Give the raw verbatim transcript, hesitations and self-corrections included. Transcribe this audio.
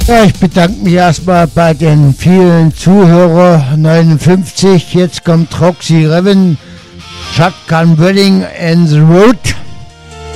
Ja, ich bedanke mich erstmal bei den vielen Zuhörern. neunundfünfzig, jetzt kommt Roxy Reven, Shotgun Wedding and the Road.